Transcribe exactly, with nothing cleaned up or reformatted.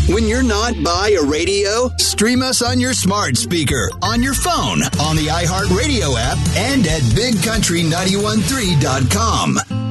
When you're not by a radio, stream us on your smart speaker, on your phone, on the iHeartRadio app, and at big country nine one three dot com.